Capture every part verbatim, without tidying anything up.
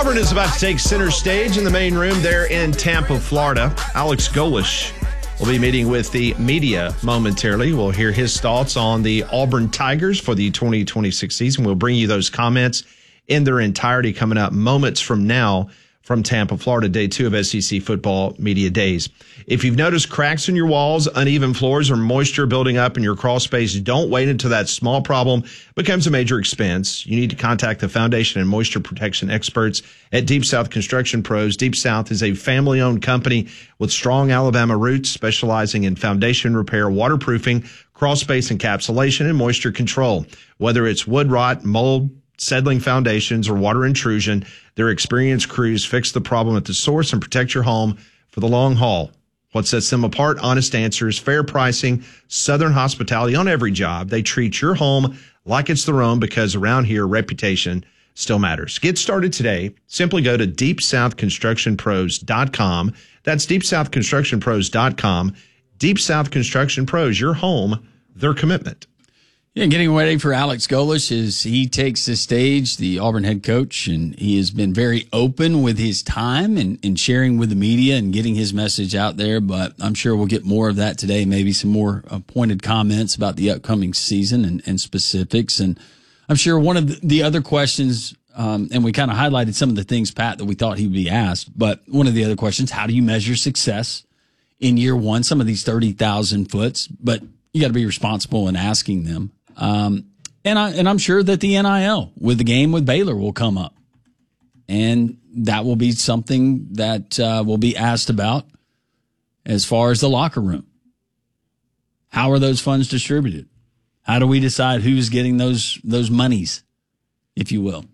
Auburn is about to take center stage in the main room there in Tampa, Florida. Alex Golesh will be meeting with the media momentarily. We'll hear his thoughts on the Auburn Tigers for the twenty twenty-six season. We'll bring you those comments in their entirety coming up moments from now from Tampa, Florida, day two of S E C Football Media Days. If you've noticed cracks in your walls, uneven floors, or moisture building up in your crawl space, don't wait until that small problem becomes a major expense. You need to contact the foundation and moisture protection experts at Deep South Construction Pros. Deep South is a family-owned company with strong Alabama roots, specializing in foundation repair, waterproofing, crawl space encapsulation, and moisture control. Whether it's wood rot, mold, settling foundations, or water intrusion, their experienced crews fix the problem at the source and protect your home for the long haul. What sets them apart? Honest answers, fair pricing, Southern hospitality on every job. They treat your home like it's their own because around here, reputation still matters. Get started today. Simply go to deep south construction pros dot com. That's deep south construction pros dot com. Deep South Construction Pros, your home, their commitment. Yeah, getting ready for Alex Golesh as he takes the stage, the Auburn head coach, and he has been very open with his time and, and sharing with the media and getting his message out there. But I'm sure we'll get more of that today, maybe some more uh, pointed comments about the upcoming season and, and specifics. And I'm sure one of the other questions, um, and we kind of highlighted some of the things, Pat, that we thought he would be asked, but one of the other questions, how do you measure success in year one? Some of these thirty thousand foots, but you got to be responsible in asking them. Um, and I, and I'm sure that the N I L with the game with Baylor will come up, and that will be something that, uh, will be asked about as far as the locker room. How are those funds distributed? How do we decide who's getting those, those monies, if you will?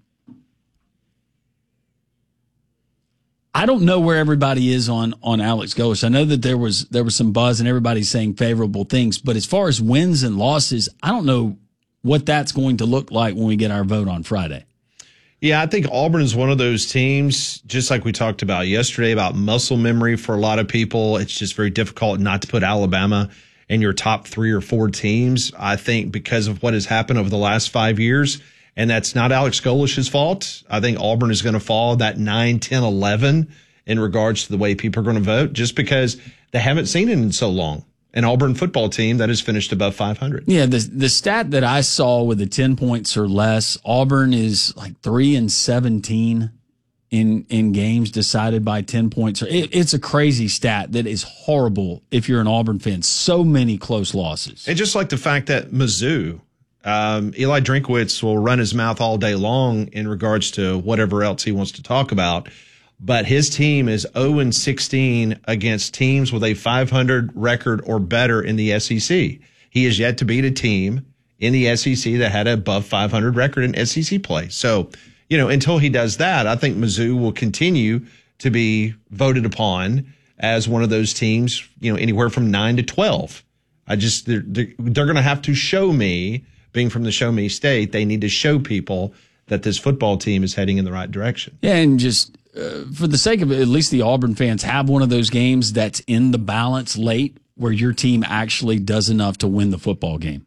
I don't know where everybody is on, on Alex Golesh. I know that there was, there was some buzz and everybody's saying favorable things, but as far as wins and losses, I don't know what that's going to look like when we get our vote on Friday. Yeah, I think Auburn is one of those teams, just like we talked about yesterday, about muscle memory for a lot of people. It's just very difficult not to put Alabama in your top three or four teams, I think, because of what has happened over the last five years. And that's not Alex Golesh's fault. I think Auburn is going to fall that nine, ten, eleven in regards to the way people are going to vote, just because they haven't seen it in so long. An Auburn football team that has finished above five hundred. Yeah, the the stat that I saw with the ten points or less, Auburn is like three and seventeen in in games decided by ten points. It, it's a crazy stat that is horrible if you're an Auburn fan. So many close losses. And just like the fact that Mizzou, Um, Eli Drinkwitz will run his mouth all day long in regards to whatever else he wants to talk about. But his team is oh and sixteen against teams with a five hundred record or better in the S E C. He has yet to beat a team in the S E C that had an above five hundred record in S E C play. So, you know, until he does that, I think Mizzou will continue to be voted upon as one of those teams, you know, anywhere from nine to twelve. I just, they're, they're, they're going to have to show me, being from the Show Me State, they need to show people that this football team is heading in the right direction. Yeah, and just uh, for the sake of it, at least the Auburn fans have one of those games that's in the balance late where your team actually does enough to win the football game.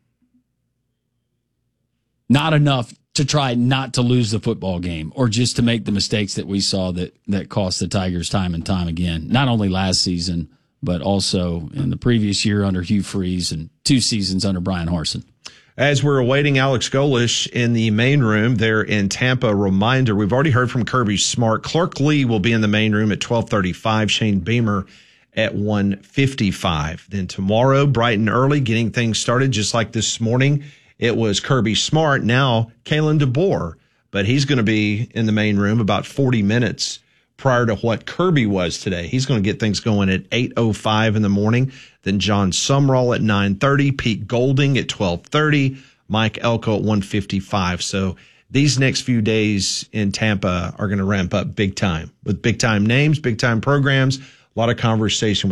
Not enough to try not to lose the football game or just to make the mistakes that we saw that, that cost the Tigers time and time again, not only last season, but also in the previous year under Hugh Freeze and two seasons under Brian Harsin. As we're awaiting Alex Golesh in the main room there in Tampa, reminder, we've already heard from Kirby Smart. Clark Lee will be in the main room at twelve thirty-five, Shane Beamer at one fifty-five. Then tomorrow, bright and early, getting things started just like this morning, it was Kirby Smart, now Kalen DeBoer. But he's going to be in the main room about forty minutes prior to what Kirby was today. He's going to get things going at eight oh five in the morning. Then John Sumrall at nine thirty, Pete Golding at twelve thirty, Mike Elko at one fifty-five. So these next few days in Tampa are going to ramp up big time with big time names, big time programs, a lot of conversation with